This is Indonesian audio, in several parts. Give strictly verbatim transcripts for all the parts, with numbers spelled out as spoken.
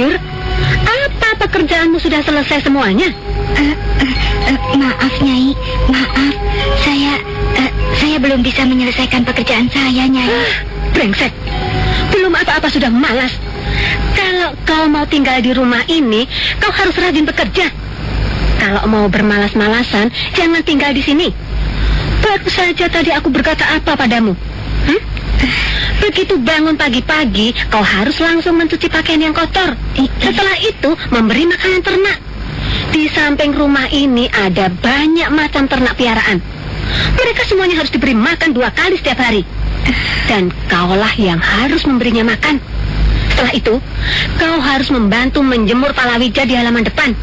tidur? Apa pekerjaanmu sudah selesai semuanya? Uh, uh, uh, maaf, Nyai. Maaf. Saya uh, saya belum bisa menyelesaikan pekerjaan saya, Nyai. Ah, brengsek. Belum apa-apa sudah malas. Kalau kau mau tinggal di rumah ini, kau harus rajin bekerja. Kalau mau bermalas-malasan, jangan tinggal di sini. Baru saja tadi aku berkata apa padamu? Hmm? Begitu bangun pagi-pagi, kau harus langsung mencuci pakaian yang kotor. Setelah itu, memberi makanan ternak. Di samping rumah ini ada banyak macam ternak piaraan. Mereka semuanya harus diberi makan dua kali setiap hari. Dan kaulah yang harus memberinya makan. Setelah itu, kau harus membantu menjemur palawija di halaman depan.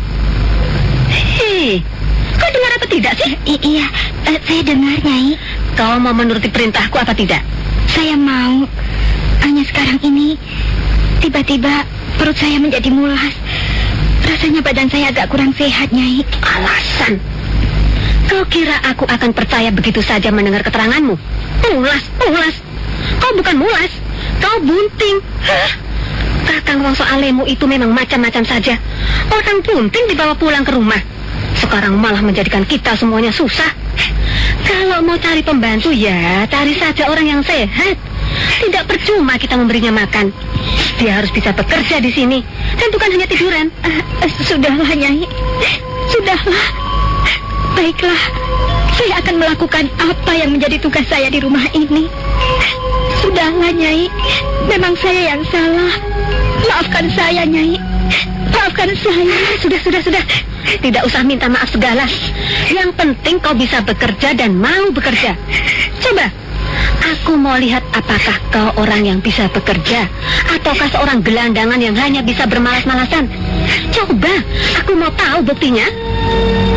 Hei, kau dengar apa tidak sih? I- iya, uh, saya dengar, Nyai. Kau mau menuruti perintahku apa tidak? Saya mau. Hanya sekarang ini, tiba-tiba perut saya menjadi mulas. Rasanya badan saya agak kurang sehat, Nyai. Alasan? Kau kira aku akan percaya begitu saja mendengar keteranganmu? Mulas, mulas. Kau bukan mulas, kau bunting. Hah? Kakang Wongso Alemu itu memang macam-macam saja. Orang bunting dibawa pulang ke rumah. Sekarang malah menjadikan kita semuanya susah. Kalau mau cari pembantu ya, cari saja orang yang sehat. Tidak percuma kita memberinya makan. Dia harus bisa bekerja di sini dan bukan hanya tiduran. Uh, uh, sudahlah, Nyai. Sudahlah. Baiklah, saya akan melakukan apa yang menjadi tugas saya di rumah ini. Sudahlah, Nyai. Memang saya yang salah. Maafkan saya, Nyai. Maafkan saya. Sudah, sudah, sudah. Tidak usah minta maaf segala. Yang penting kau bisa bekerja dan mau bekerja. Coba, aku mau lihat apakah kau orang yang bisa bekerja ataukah seorang gelandangan yang hanya bisa bermalas-malasan. Coba, aku mau tahu buktinya.